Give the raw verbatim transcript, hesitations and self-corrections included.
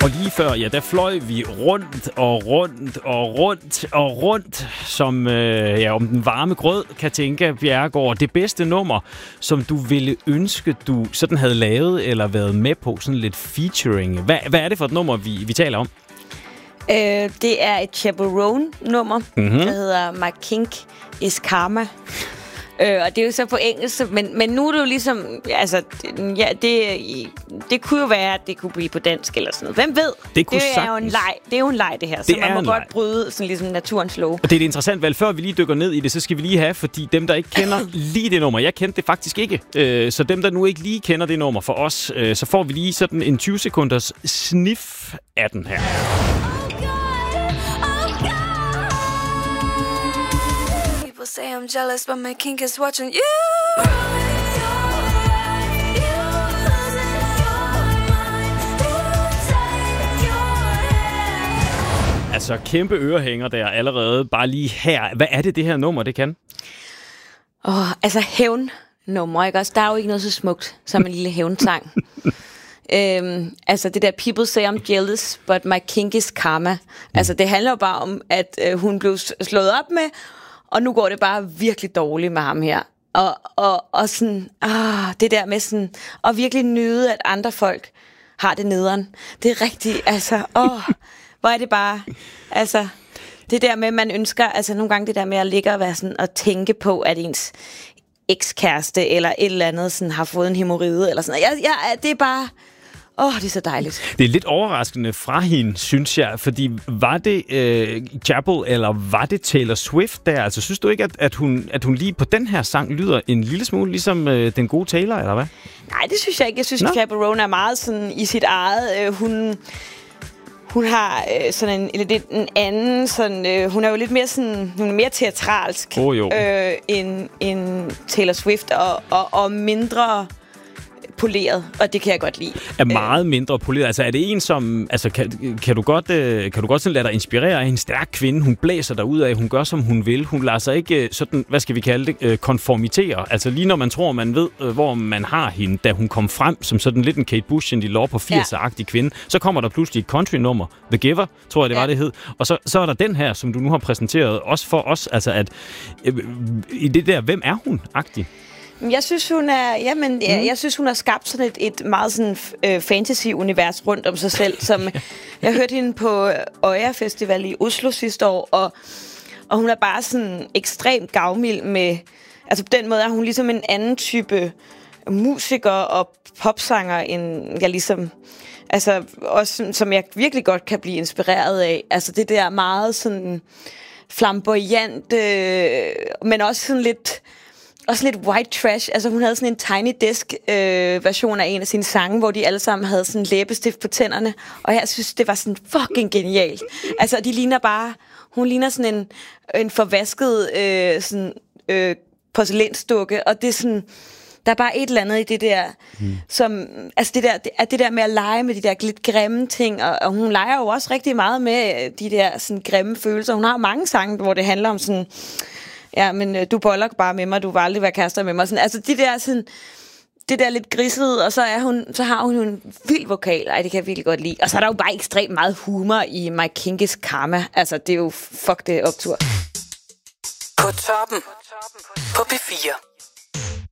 Og lige før, ja, der fløj vi rundt og rundt og rundt og rundt, som øh, ja, om den varme grød, Katinka Bjerregaard. Det bedste nummer, som du ville ønske, du sådan havde lavet eller været med på, sådan lidt featuring. Hvad, hvad er det for et nummer, vi, vi taler om? Øh, det er et Chaperone-nummer, mm-hmm. der hedder My Kink is Karma. Øh, og det er jo så på engelsk, men, men nu er det jo ligesom, altså, ja, det, det kunne jo være, at det kunne blive på dansk eller sådan noget. Hvem ved? Det, det er jo en leg, det er jo en leg, det her, det så man må godt leg. bryde sådan ligesom naturens lov. Og det er det interessant, vel, før vi lige dykker ned i det, så skal vi lige have, fordi dem, der ikke kender lige det nummer, jeg kendte det faktisk ikke, øh, så dem, der nu ikke lige kender det nummer for os, øh, så får vi lige sådan en tyve sekunders sniff af den her. Say I'm jealous, but my kink is watching you. Altså, kæmpe ørehænger der allerede, bare lige her. Hvad er det, det her nummer, det kan? Åh, oh, altså hævnnummer, ikke også? Der er jo ikke noget så smukt som en lille hævnsang. Øhm, altså det der People say I'm jealous, but my kink is karma. Altså det handler jo bare om, at øh, hun blev slået op med, og nu går det bare virkelig dårligt med ham her. Og, og, og sådan, ah, det der med sådan, at virkelig nyde, at andre folk har det nederen. Det er rigtigt, altså, åh, hvor er det bare, altså, det der med, man ønsker, altså nogle gange det der med at ligge og være sådan, og tænke på, at ens ekskæreste eller et eller andet sådan, har fået en hæmoride eller sådan noget. Jeg, jeg, det er bare... Åh, oh, det er så dejligt. Det er lidt overraskende fra hende, synes jeg, fordi var det øh, Chapel, eller var det Taylor Swift der? Altså, synes du ikke, at, at, hun, at hun lige på den her sang lyder en lille smule ligesom øh, den gode Taylor, eller hvad? Nej, det synes jeg ikke. Jeg synes, at Chaperone er meget sådan i sit eget... Øh, hun... Hun har øh, sådan en, eller lidt en anden, sådan, øh, hun er jo lidt mere sådan, hun er mere teatralsk oh, øh, end, end Taylor Swift, og, og, og mindre poleret, og det kan jeg godt lide. Er meget mindre poleret. Altså er det en, som... Altså kan, kan du godt, øh, kan du godt sådan lade dig inspirere af en stærk kvinde? Hun blæser derud af, hun gør, som hun vil. Hun lader sig ikke sådan, hvad skal vi kalde det, øh, konformitere. Altså lige når man tror, man ved, øh, hvor man har hende, da hun kom frem som sådan lidt en Kate Bush, en lille år på firserne-agtig kvinde, så kommer der pludselig et country-nummer. The Giver, tror jeg, det ja. var, det hed. Og så, så er der den her, som du nu har præsenteret, også for os. Altså at øh, i det der, hvem er hun-agtig? Jeg synes, hun er, jamen, jeg, mm. jeg synes, hun har skabt sådan et, et meget sådan, øh, fantasy-univers rundt om sig selv. Som, jeg hørte hende på Øya Festival i Oslo sidste år, og, og hun er bare sådan ekstremt gavmild med... Altså på den måde er hun ligesom en anden type musiker og popsanger, end jeg ligesom... Altså også, som jeg virkelig godt kan blive inspireret af. Altså det der meget sådan flamboyant, øh, men også sådan lidt... Også lidt white trash. Altså hun havde sådan en Tiny Desk øh, version af en af sine sange, hvor de alle sammen havde sådan læbestift på tænderne. Og jeg synes, det var sådan fucking genialt. Altså de ligner bare... Hun ligner sådan en, en forvasket øh, sådan, øh, porcelænsdukke. Og det er sådan... Der er bare et eller andet i det der, mm. som... Altså det der, det, det der med at lege med de der lidt grimme ting. Og, og hun leger jo også rigtig meget med de der sådan grimme følelser. Hun har mange sange, hvor det handler om sådan... Ja, men øh, du boller bare med mig, du vil aldrig være kærester med mig. Sådan, altså, det der, sådan, det der lidt grisede, og så, er hun, så har hun jo en vild vokal. Ej, det kan jeg virkelig godt lide. Og så er der jo bare ekstremt meget humor i My Kink is Karma. Altså, det er jo fuck det optur. På toppen på P fire.